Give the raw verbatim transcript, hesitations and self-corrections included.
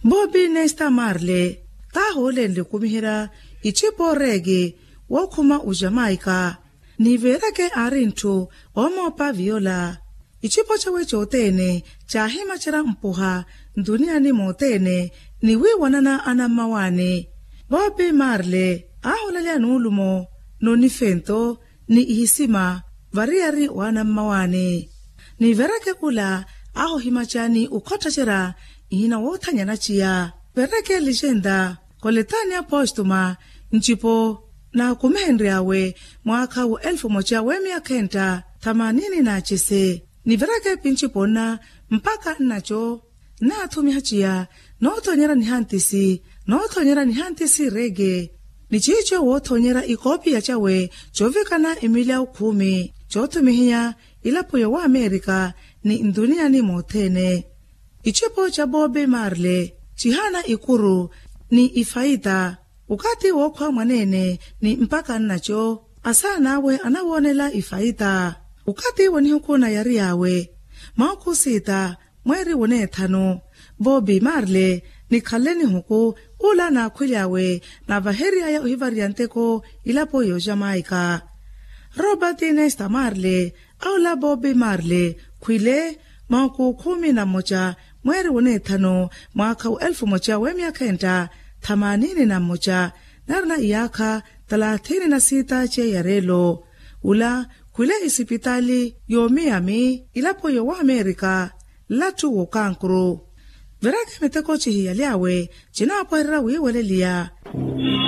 Bobi Nesta Marley tahole nlikumihira ichipo rege wokuma ujamaika ni verake arintu omopa viola ichipo chawe chotene chahima chira mpuha duniani motene ni wiwanana anamawane. Bobi Marley aholalya nulumo nonifento ni ihisima variari wanamawane ni verake kula aho himachani ukotachira ina wotanyana chia verake legenda koletania postuma nchipo na kumehenri awe mwaka wa elfu moja wemia kenta tamanini na chese ni verake pinchipona mpaka nacho na atumi hachia notonyera ni hantisi notonyera ni hantisi rege ni chicho wotonyera ikopi ya chawe chovikana emilia ukumi chotumihia ilapo wa Amerika ni dunia ni motene. Ichipo cha Bobi Marley chihana ikuru ni ifaida ukati wokwa mwanene ni mpaka nacho asa nawe anawonela ifaida ukati woni hukuna yari yawe mauku sita mweri wone tano. Bobi Marley ni kaleni huku ula na kwiliawe na vaheri ya uhivarianteko ilapo yo Jamaica. Robert Nesta Marley aula Bobi Marley kwile mauku kumi na moja mweri wone tano mwaka wa elfu moja wemia kenta tamanini na moja narna iyaka talatini na sita che yarelo ula kwile isipitali yo Miami ilapo yo wa Amerika latu wokankuru verake meteko chihi yaliawe chinapo hira wiwelelia.